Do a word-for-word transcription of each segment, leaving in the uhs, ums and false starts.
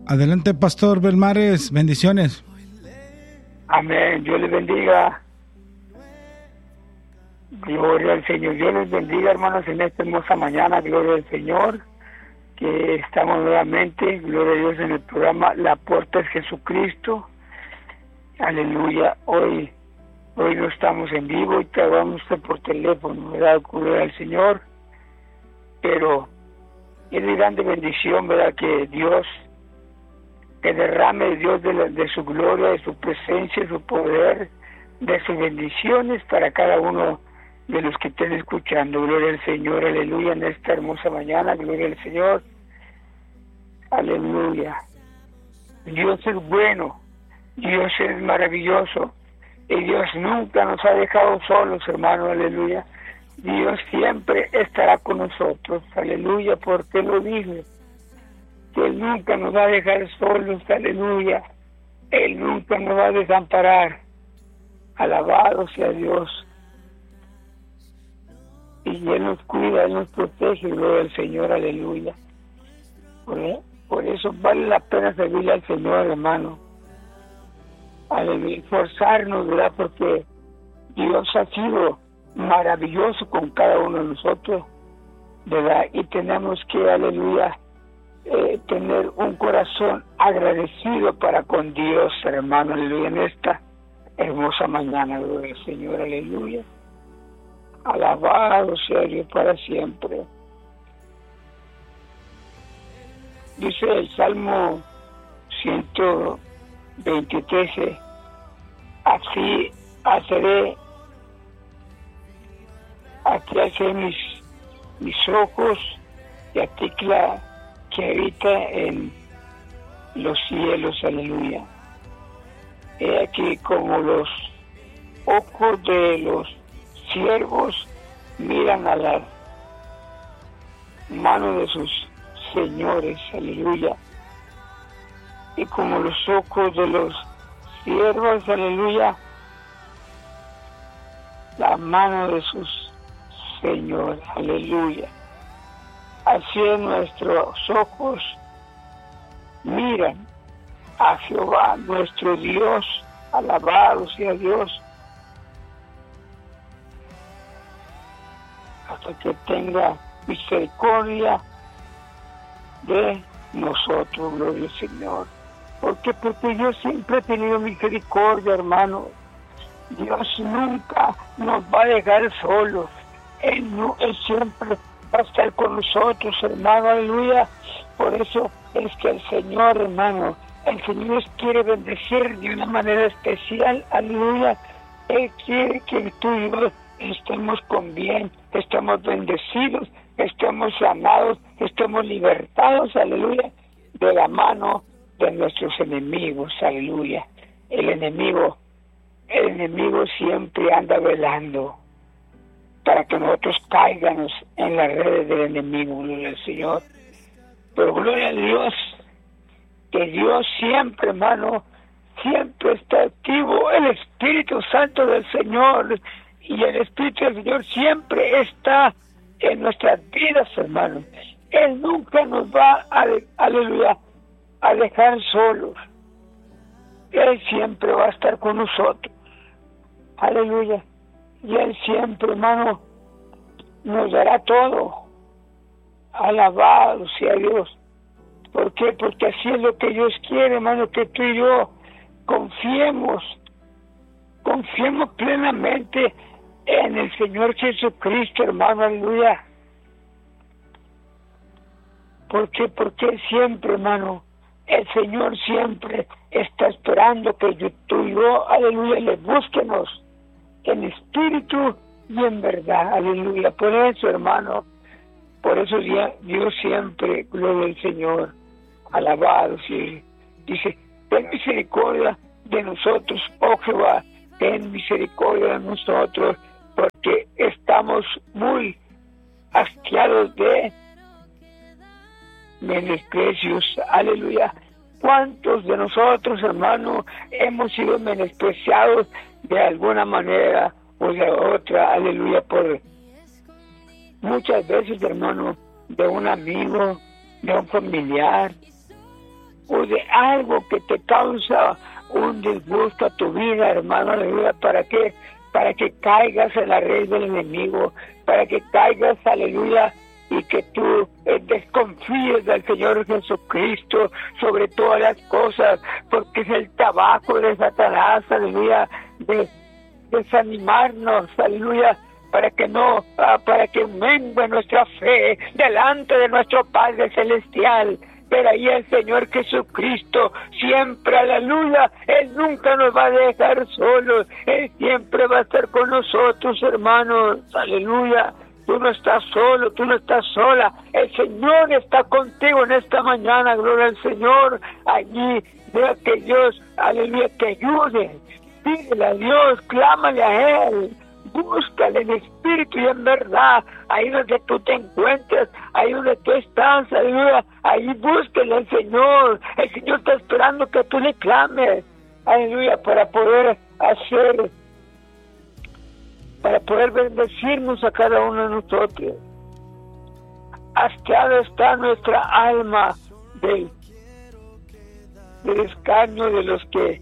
Adelante, Pastor Belmares, bendiciones. Amén, Dios les bendiga. Gloria al Señor, Dios les bendiga, hermanos, en esta hermosa mañana, gloria al Señor, que estamos nuevamente, gloria a Dios, en el programa La Puerta es Jesucristo. Aleluya, hoy hoy no estamos en vivo y trabajamos por teléfono, ¿verdad? Gloria al Señor, pero es de grande bendición, ¿verdad? Que Dios, que derrame Dios de, la, de su gloria, de su presencia, de su poder, de sus bendiciones para cada uno de los que estén escuchando. Gloria al Señor, aleluya, en esta hermosa mañana, gloria al Señor, aleluya. Dios es bueno, Dios es maravilloso, y Dios nunca nos ha dejado solos, hermano, aleluya. Dios siempre estará con nosotros, aleluya, porque lo dice, que Él nunca nos va a dejar solos, aleluya. Él nunca nos va a desamparar. Alabado sea Dios. Y Él nos cuida, Él nos protege, gloria al Señor, aleluya. Por, por eso vale la pena servirle al Señor, hermano. Aleluya, esforzarnos, ¿verdad? Porque Dios ha sido maravilloso con cada uno de nosotros, ¿verdad? Y tenemos que, aleluya, eh, tener un corazón agradecido para con Dios, hermano, aleluya, en esta hermosa mañana, gloria al Señor, aleluya. Alabado sea Dios para siempre. Dice el Salmo ciento veintitrés, así haceré, aquí hacer mis, mis ojos y a ti que habita en los cielos, aleluya. He aquí como los ojos de los siervos miran a la mano de sus señores, aleluya. Y como los ojos de los siervos, aleluya, la mano de sus señores, aleluya. Así es, nuestros ojos miran a Jehová, nuestro Dios, alabado sea Dios, hasta que tenga misericordia de nosotros, gloria al Señor. ¿Por qué? Porque yo siempre he tenido misericordia, hermano. Dios nunca nos va a dejar solos. Él, no, Él siempre va a estar con nosotros, hermano, aleluya. Por eso es que el Señor, hermano, el Señor nos quiere bendecir de una manera especial, aleluya. Él quiere que tú y yo estemos con bien, estemos bendecidos, estemos sanados, estemos libertados, aleluya, de la mano de nuestros enemigos, aleluya. El enemigo, el enemigo siempre anda velando para que nosotros caigamos en las redes del enemigo, gloria al Señor. Pero gloria a Dios, que Dios siempre, hermano, siempre está activo, el Espíritu Santo del Señor, y el Espíritu del Señor siempre está en nuestras vidas, hermano. Él nunca nos va a, aleluya, a dejar solos. Él siempre va a estar con nosotros, aleluya. Y Él siempre, hermano, nos dará todo. Alabado sea Dios. ¿Por qué? Porque así es lo que Dios quiere, hermano, que tú y yo confiemos, confiemos plenamente en el Señor Jesucristo, hermano, aleluya. ¿Por qué? Porque Él siempre, hermano, el Señor siempre está esperando que yo, tú y yo, aleluya, le búsquenos en espíritu y en verdad, aleluya. Por eso, hermano, por eso Dios siempre, gloria al Señor, alabado, sí. Dice, ten misericordia de nosotros, oh Jehová, ten misericordia de nosotros, porque estamos muy hastiados de menosprecios, aleluya. ¿Cuántos de nosotros, hermano, hemos sido menospreciados de alguna manera o de otra, aleluya, por muchas veces, hermano, de un amigo, de un familiar, o de algo que te causa un disgusto a tu vida, hermano, aleluya, ¿para qué? Para que caigas en la red del enemigo, para que caigas, aleluya, y que tú eh, desconfíes del Señor Jesucristo sobre todas las cosas, porque es el trabajo de Satanás, aleluya, de desanimarnos, aleluya, para que no, ah, para que mengue nuestra fe delante de nuestro Padre Celestial. Pero ahí el Señor Jesucristo siempre, aleluya, Él nunca nos va a dejar solos, Él siempre va a estar con nosotros, hermanos, aleluya. Tú no estás solo, tú no estás sola, el Señor está contigo en esta mañana, gloria al Señor. Allí, vea que Dios, aleluya, te ayude, pídele a Dios, clámale a Él, búscale en espíritu y en verdad, ahí donde tú te encuentres, ahí donde tú estás, aleluya, ahí búsquele al Señor. El Señor está esperando que tú le clames, aleluya, para poder hacer, para poder bendecirnos a cada uno de nosotros. Hasta está nuestra alma del, del escarnio de los que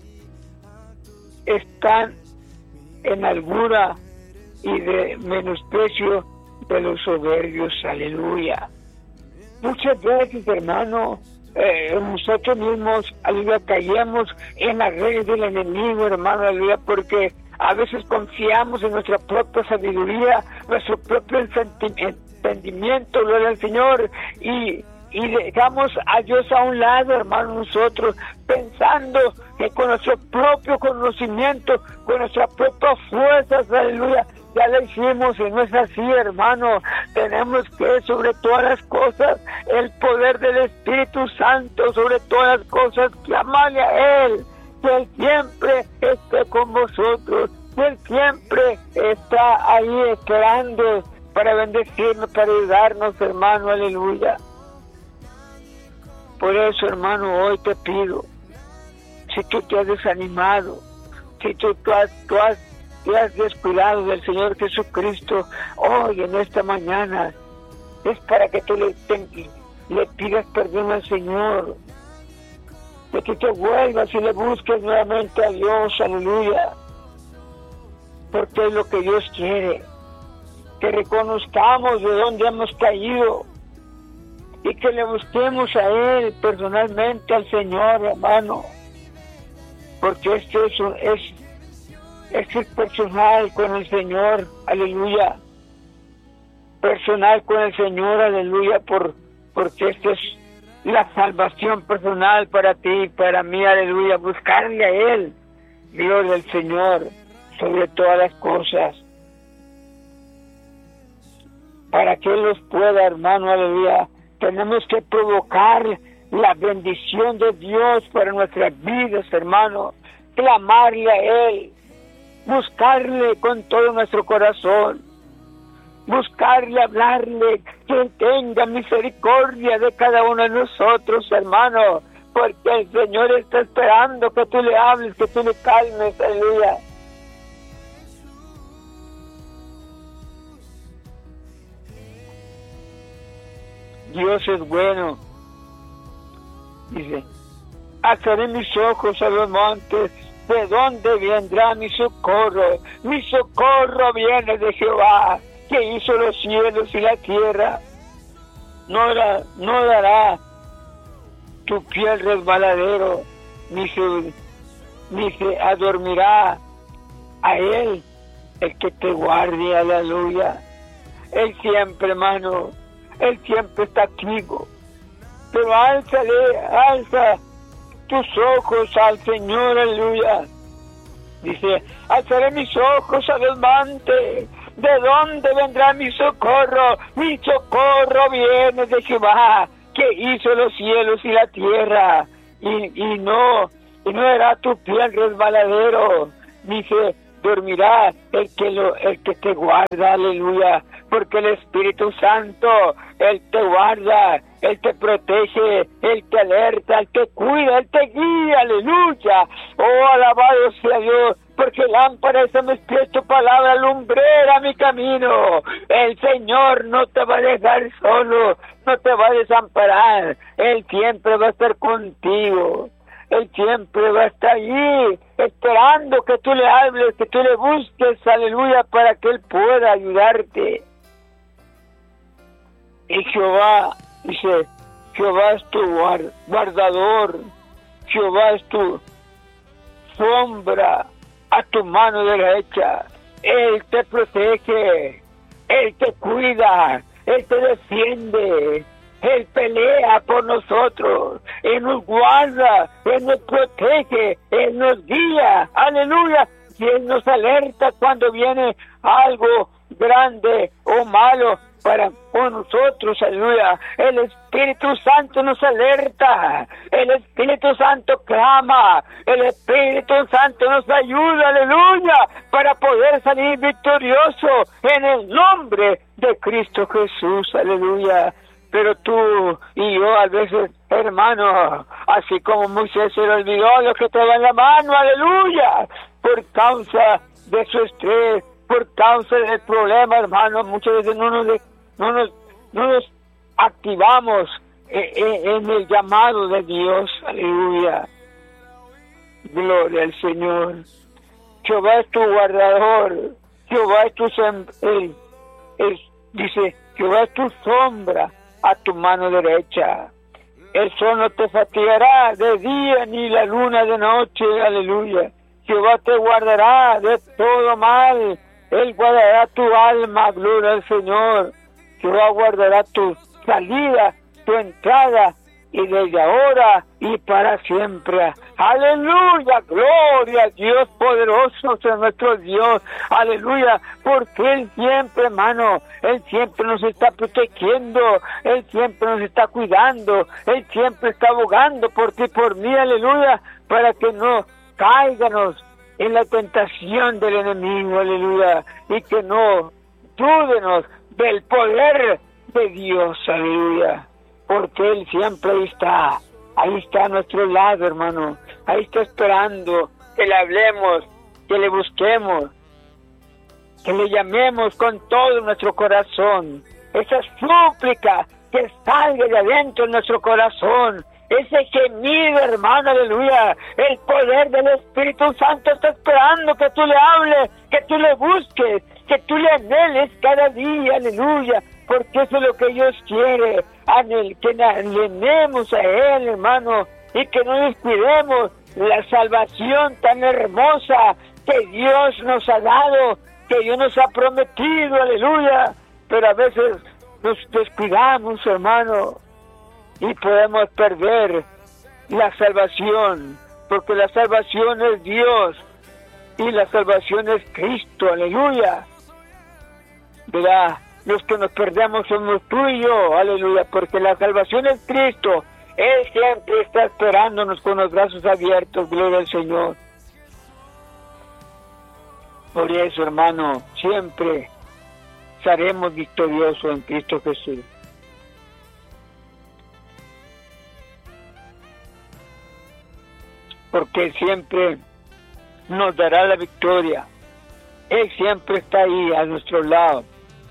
están en albura y de menosprecio de los soberbios, aleluya. Muchas veces, hermano, eh, nosotros mismos, aleluya, caíamos en las redes del enemigo, hermano, aleluya, porque a veces confiamos en nuestra propia sabiduría, nuestro propio entendimiento, gloria al Señor, y, y dejamos a Dios a un lado, hermano, nosotros, pensando que con nuestro propio conocimiento, con nuestras propias fuerzas, aleluya, ya lo hicimos, y no es así, hermano. Tenemos que, sobre todas las cosas, el poder del Espíritu Santo, sobre todas las cosas, clamarle a Él, que Él siempre esté con vosotros, que Él siempre está ahí esperando para bendecirnos, para ayudarnos, hermano, aleluya. Por eso, hermano, hoy te pido, si tú te has desanimado, si tú, tú, has, tú has, te has descuidado del Señor Jesucristo, hoy en esta mañana, es para que tú le, te, le pidas perdón al Señor, de que te vuelvas y le busques nuevamente a Dios, aleluya, porque es lo que Dios quiere, que reconozcamos de dónde hemos caído y que le busquemos a Él personalmente, al Señor, hermano, porque esto es, un, es, esto es personal con el Señor, aleluya, personal con el Señor, aleluya, por, porque esto es la salvación personal para ti y para mí, aleluya, buscarle a Él, Dios del Señor, sobre todas las cosas, para que Él los pueda, hermano, aleluya. Tenemos que provocar la bendición de Dios para nuestras vidas, hermano, clamarle a Él, buscarle con todo nuestro corazón, buscarle, hablarle, que Él tenga misericordia de cada uno de nosotros, hermano, porque el Señor está esperando que tú le hables, que tú le calmes, aleluya. Dios es bueno. Dice, alzaré mis ojos a los montes, ¿de dónde vendrá mi socorro? Mi socorro viene de Jehová, que hizo los cielos y la tierra. No, la, no dará tu piel resbaladero, ni se, ni se adormirá a Él el que te guarde, aleluya. Él siempre, hermano, Él siempre está activo. Pero álzale, alza tus ojos al Señor, aleluya. Dice, alzaré mis ojos a los montes, ¿de dónde vendrá mi socorro? Mi socorro viene de Jehová, que hizo los cielos y la tierra. Y, y no, y no era tu piel resbaladero, ni se, dormirá el que, lo, el que te guarda, aleluya, porque el Espíritu Santo, Él te guarda, Él te protege, Él te alerta, Él te cuida, Él te guía, aleluya. Oh, alabado sea Dios, porque lámpara es a mis pies tu palabra, lumbrera mi camino. El Señor no te va a dejar solo, no te va a desamparar, Él siempre va a estar contigo. Él siempre va a estar allí, esperando que tú le hables, que tú le busques, aleluya, para que Él pueda ayudarte. Y Jehová, dice, Jehová es tu guardador, Jehová es tu sombra a tu mano derecha. Él te protege, Él te cuida, Él te defiende. Él pelea por nosotros, Él nos guarda, Él nos protege, Él nos guía, aleluya, y Él nos alerta cuando viene algo grande o malo para con nosotros, aleluya. El Espíritu Santo nos alerta, el Espíritu Santo clama, el Espíritu Santo nos ayuda, aleluya, para poder salir victorioso en el nombre de Cristo Jesús, aleluya. Pero tú y yo a veces, hermano, así como Moisés se le olvidó lo que estaba en la mano, aleluya, por causa de su estrés, por causa del problema, hermano, muchas veces no nos, no nos, no nos activamos en, en el llamado de Dios, aleluya. Gloria al Señor. Jehová es tu guardador, Jehová es tu sem- el, el, dice, Jehová es tu sombra a tu mano derecha. El sol no te fatigará de día ni la luna de noche, aleluya. Jehová te guardará de todo mal, Él guardará tu alma, gloria al Señor. Jehová guardará tu salida, tu entrada, y desde ahora y para siempre. Aleluya, gloria a Dios poderoso, es nuestro Dios, aleluya, porque Él siempre, hermano, Él siempre nos está protegiendo, Él siempre nos está cuidando, Él siempre está abogando por ti, por mí, aleluya, para que no cáiganos en la tentación del enemigo, aleluya, y que no dúdenos del poder de Dios, aleluya. Porque Él siempre ahí está, ahí está a nuestro lado, hermano, ahí está esperando que le hablemos, que le busquemos, que le llamemos con todo nuestro corazón, esa súplica que salga de adentro de nuestro corazón, ese gemido, hermano, aleluya, el poder del Espíritu Santo está esperando que tú le hables, que tú le busques, que tú le anheles cada día, aleluya, porque eso es lo que Dios quiere, anhel, que anhelemos a Él, hermano, y que no descuidemos la salvación tan hermosa que Dios nos ha dado, que Dios nos ha prometido, aleluya, pero a veces nos descuidamos, hermano, y podemos perder la salvación, porque la salvación es Dios, y la salvación es Cristo, aleluya, ¿verdad? Los que nos perdemos somos tú y yo, aleluya, porque la salvación es Cristo. Él siempre está esperándonos con los brazos abiertos, gloria al Señor. Por eso, hermano, siempre seremos victoriosos en Cristo Jesús. Porque Él siempre nos dará la victoria. Él siempre está ahí a nuestro lado.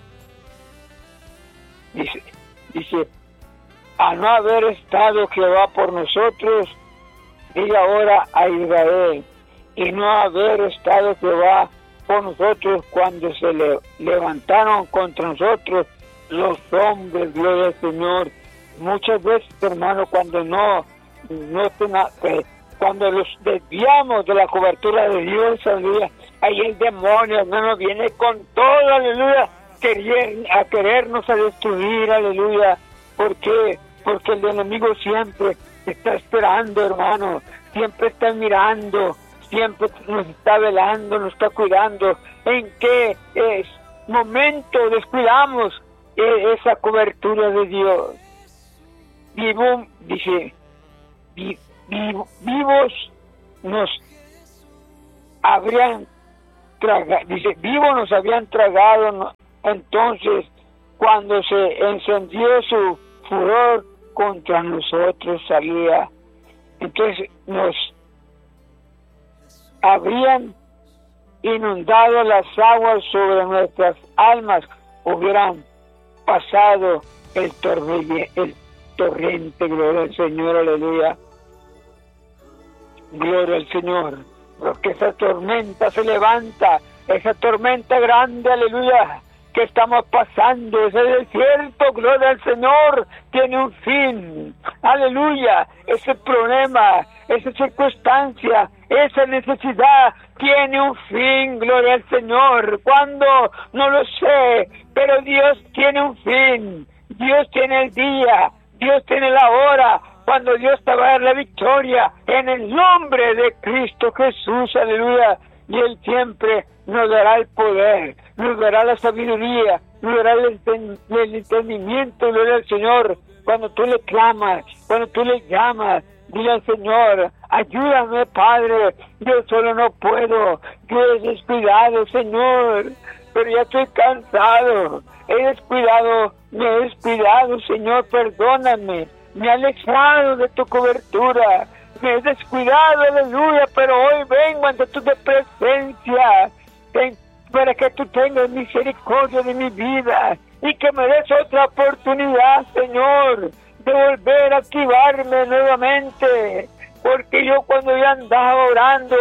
Dice, dice, a no haber estado Jehová por nosotros, diga ahora a Israel, y no haber estado Jehová por nosotros cuando se le levantaron contra nosotros los hombres, gloria al Señor. Muchas veces, hermano, cuando no, no tena, eh, cuando los desviamos de la cobertura de Dios, aleluya, ahí el demonio, hermano, viene con todo, aleluya, Querer, a querernos a destruir, aleluya. ¿Por qué? Porque el enemigo siempre está esperando, hermano, siempre está mirando, siempre nos está velando, nos está cuidando. ¿En qué es momento descuidamos eh, esa cobertura de Dios? Vivo, dice, vi, vivo, vivos nos habrían tragado, dice, vivo nos habían tragado, ¿no? Entonces, cuando se encendió su furor contra nosotros salía, entonces nos habrían inundado las aguas sobre nuestras almas, hubieran pasado el torrente, el torrente, gloria al Señor, aleluya, gloria al Señor, porque esa tormenta se levanta, esa tormenta grande, aleluya, que estamos pasando, ese desierto, gloria al Señor, tiene un fin, aleluya, ese problema, esa circunstancia, esa necesidad, tiene un fin, gloria al Señor. ¿Cuándo? No lo sé, pero Dios tiene un fin, Dios tiene el día, Dios tiene la hora, cuando Dios te va a dar la victoria, en el nombre de Cristo Jesús, aleluya, y Él siempre nos dará el poder, nos dará la sabiduría, nos dará el, enten el entendimiento, gloria al Señor. Cuando tú le clamas, cuando tú le llamas, dile al Señor, ayúdame, Padre, yo solo no puedo, yo he descuidado, Señor, pero ya estoy cansado, he descuidado, me he descuidado, Señor, perdóname, me he alejado de tu cobertura, me he descuidado, aleluya, pero hoy vengo ante tu presencia, ten, para que tú tengas misericordia de mi vida y que me des otra oportunidad, Señor, de volver a activarme nuevamente, porque yo cuando yo andaba orando,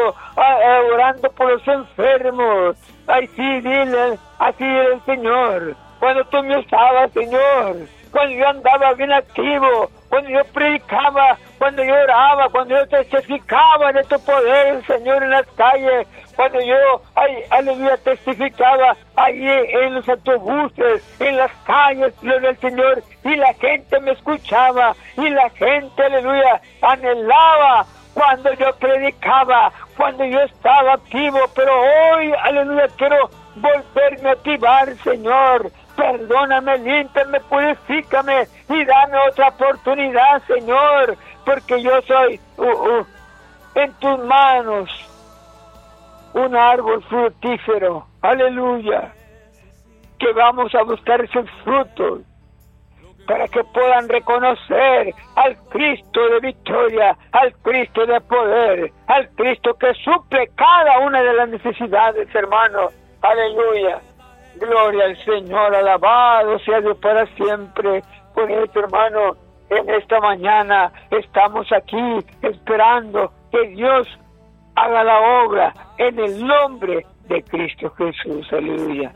orando por los enfermos, ay sí, dile, así era el Señor, cuando tú me usabas, Señor, cuando yo andaba bien activo, cuando yo predicaba, cuando yo oraba, cuando yo testificaba de tu poder, Señor, en las calles, cuando yo, ay, aleluya, testificaba allí en los autobuses, en las calles, gloria al Señor, y la gente me escuchaba, y la gente, aleluya, anhelaba cuando yo predicaba, cuando yo estaba activo, pero hoy, aleluya, quiero volverme a activar, Señor. Perdóname, límpiame, purifícame y dame otra oportunidad, Señor, porque yo soy uh, uh, en tus manos un árbol fructífero, aleluya, que vamos a buscar esos frutos para que puedan reconocer al Cristo de victoria, al Cristo de poder, al Cristo que suple cada una de las necesidades, hermano, aleluya. Gloria al Señor, alabado sea Dios para siempre. Por eso, hermano, en esta mañana estamos aquí esperando que Dios haga la obra en el nombre de Cristo Jesús, aleluya.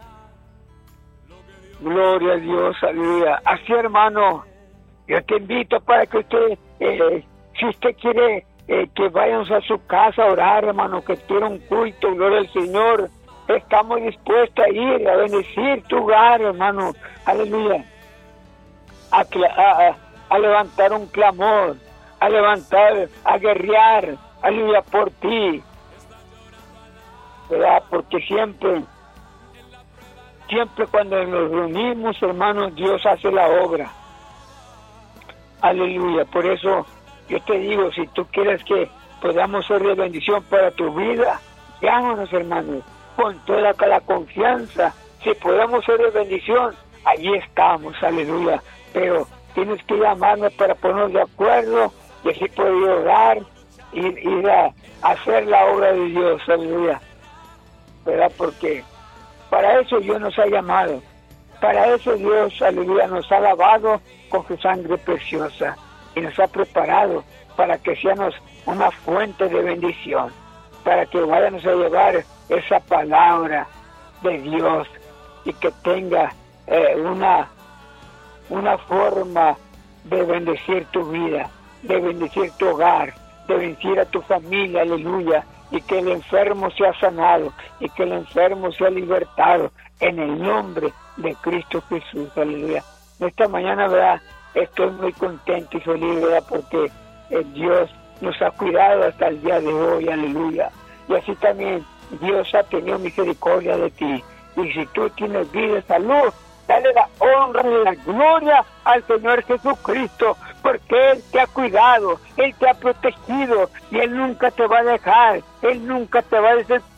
Gloria a Dios, aleluya. Así, hermano, yo te invito para que usted, eh, si usted quiere eh, que vayamos a su casa a orar, hermano, que quiera un culto, gloria al Señor, estamos dispuestos a ir a bendecir tu hogar, hermano, aleluya, a, a, a levantar un clamor, a levantar, a guerrear, aleluya, por ti, ¿verdad? Porque siempre, siempre cuando nos reunimos, hermanos, Dios hace la obra, aleluya. Por eso yo te digo, si tú quieres que podamos ser de bendición para tu vida, llámanos, hermanos, con toda la confianza, si podemos ser de bendición, allí estamos, aleluya, pero tienes que llamarme para ponernos de acuerdo y así poder orar y ir a hacer la obra de Dios, aleluya, ¿verdad? Porque para eso Dios nos ha llamado, para eso Dios, aleluya, nos ha lavado con su sangre preciosa y nos ha preparado para que seamos una fuente de bendición, para que vayamos a llevar esa palabra de Dios y que tenga eh, una, una forma de bendecir tu vida, de bendecir tu hogar, de bendecir a tu familia, aleluya, y que el enfermo sea sanado y que el enfermo sea libertado en el nombre de Cristo Jesús, aleluya. Esta mañana, ¿verdad?, estoy muy contento y feliz, ¿verdad?, porque eh, Dios nos ha cuidado hasta el día de hoy, aleluya. Y así también Dios ha tenido misericordia de ti. Y si tú tienes vida y salud, dale la honra y la gloria al Señor Jesucristo, porque Él te ha cuidado, Él te ha protegido, y Él nunca te va a dejar, Él nunca te va a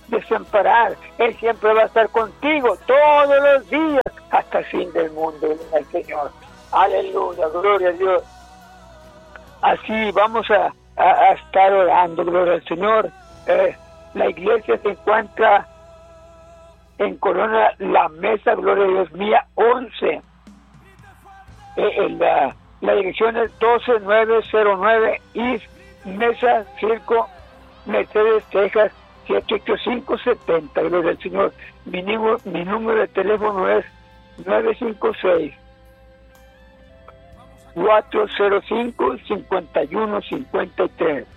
desamparar. Él siempre va a estar contigo todos los días hasta el fin del mundo, el Señor. Aleluya, gloria a Dios. Así vamos a, a, a estar orando, gloria al Señor. Eh, la iglesia se encuentra en Corona La Mesa, gloria a Dios, Mía once. Eh, en la, la dirección es doce mil novecientos nueve East Mesa Circo, Mercedes, Texas, siete ocho cinco siete cero. Gloria al Señor. Mi, mi número de teléfono es nueve cinco seis, cuatro cero cinco, cinco uno cinco tres.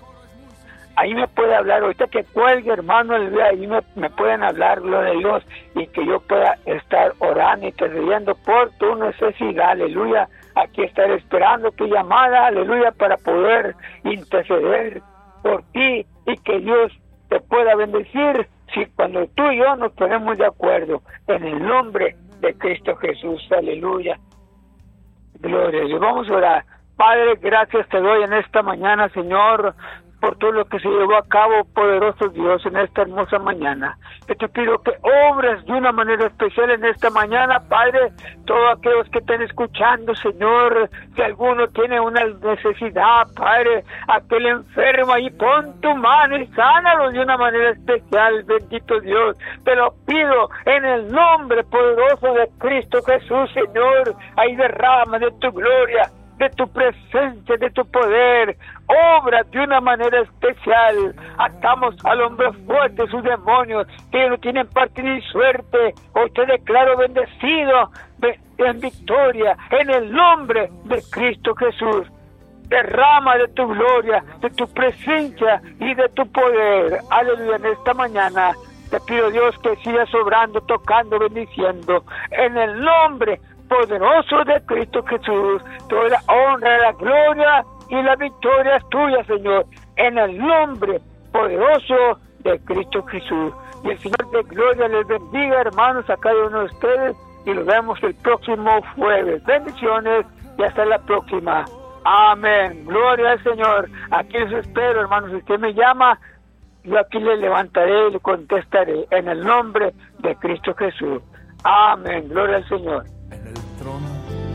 Ahí me puede hablar, ahorita que cuelgue, hermano, ahí me, me pueden hablar, gloria a Dios, y que yo pueda estar orando y intercediendo por tu necesidad, aleluya. Aquí estar esperando tu llamada, aleluya, para poder interceder por ti y que Dios te pueda bendecir si cuando tú y yo nos ponemos de acuerdo en el nombre de Cristo Jesús, aleluya. Gloria a Dios. Vamos a orar. Padre, gracias te doy en esta mañana, Señor, por todo lo que se llevó a cabo, poderoso Dios, en esta hermosa mañana. Yo te pido que obres de una manera especial en esta mañana, Padre, todos aquellos que estén escuchando, Señor, si alguno tiene una necesidad, Padre, aquel enfermo ahí, pon tu mano y sánalo de una manera especial, bendito Dios. Te lo pido en el nombre poderoso de Cristo Jesús, Señor, ahí derrama de tu gloria, de tu presencia, de tu poder, obra de una manera especial. Atamos al hombre fuerte, sus demonios, que no tienen parte ni suerte. Hoy te declaro bendecido en victoria, en el nombre de Cristo Jesús. Derrama de tu gloria, de tu presencia y de tu poder. Aleluya, en esta mañana te pido, Dios, que sigas obrando, tocando, bendiciendo, en el nombre poderoso de Cristo Jesús. Toda la honra, la gloria y la victoria es tuya, Señor, en el nombre poderoso de Cristo Jesús. Y el Señor de gloria les bendiga, hermanos, a cada uno de ustedes, y los vemos el próximo jueves. Bendiciones y hasta la próxima. Amén. Gloria al Señor. Aquí les espero, hermanos. Si usted me llama, yo aquí le levantaré y le contestaré en el nombre de Cristo Jesús. Amén. Gloria al Señor. En el trono,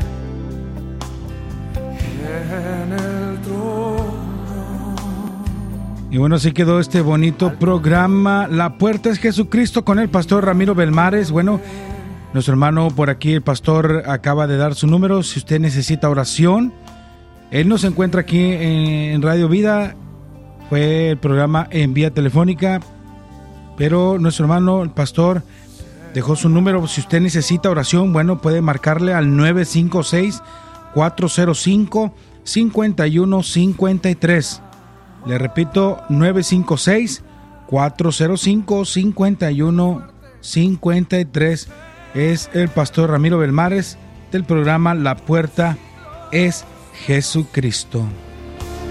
en el trono. Y bueno, así quedó este bonito programa. La puerta es Jesucristo con el pastor Ramiro Belmares. Bueno, nuestro hermano por aquí, el pastor, acaba de dar su número. Si usted necesita oración, él nos encuentra aquí en Radio Vida. Fue el programa en vía telefónica, pero nuestro hermano, el pastor, dejó su número. Si usted necesita oración, bueno, puede marcarle al nueve cinco seis, cuatro cero cinco, cinco uno cinco tres. Le repito, nueve cinco seis, cuatro cero cinco, cinco uno cinco tres. Es el pastor Ramiro Belmares del programa La Puerta es Jesucristo.